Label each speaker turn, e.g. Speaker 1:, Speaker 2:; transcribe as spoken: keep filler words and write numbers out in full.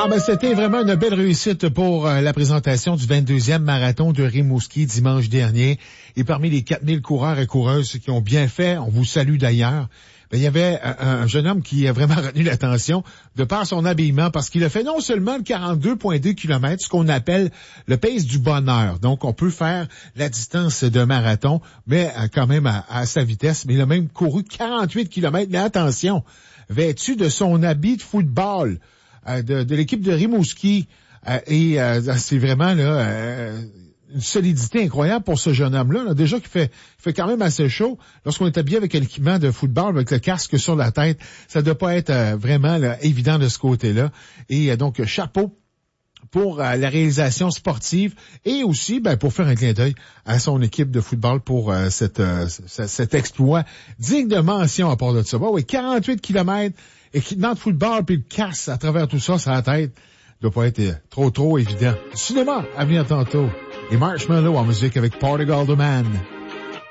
Speaker 1: Ah ben c'était vraiment une belle réussite pour euh, la présentation du vingt-deuxième marathon de Rimouski dimanche dernier. Et parmi les quatre mille coureurs et coureuses qui ont bien fait, on vous salue d'ailleurs, ben, il y avait un, un jeune homme qui a vraiment retenu l'attention de par son habillement parce qu'il a fait non seulement le quarante-deux virgule deux kilomètres, ce qu'on appelle le pace du bonheur. Donc on peut faire la distance d'un marathon, mais euh, quand même à, à sa vitesse. Mais il a même couru quarante-huit kilomètres. Mais attention, vêtu de son habit de football, De, de l'équipe de Rimouski. Euh, et euh, c'est vraiment là euh, une solidité incroyable pour ce jeune homme-là. Là. Déjà qu'il fait, fait quand même assez chaud. Lorsqu'on est habillé avec l'équipement de football, avec le casque sur la tête, ça ne doit pas être euh, vraiment là, évident de ce côté-là. Et euh, donc, chapeau pour euh, la réalisation sportive et aussi ben, pour faire un clin d'œil à son équipe de football pour euh, cette, euh, cet exploit digne de mention à part de ça. Bon, oui, quarante-huit kilomètres, équipement de football, puis le casse à travers tout ça sur la tête, doit pas être trop, trop évident. Cinéma, à venir tantôt. Et Marshmallow en musique avec Portugal the Man.